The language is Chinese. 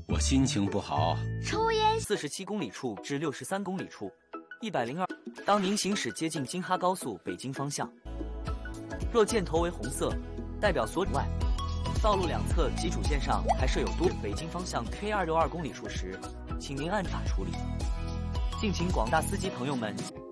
我心情不好。 抽烟。 47公里处至63公里处，102。当您行驶接近京哈高速北京方向，若箭头为红色，代表所外，道路两侧及主线上还设有多北京方向 K262公里处时，请您按查处理。敬请广大司机朋友们。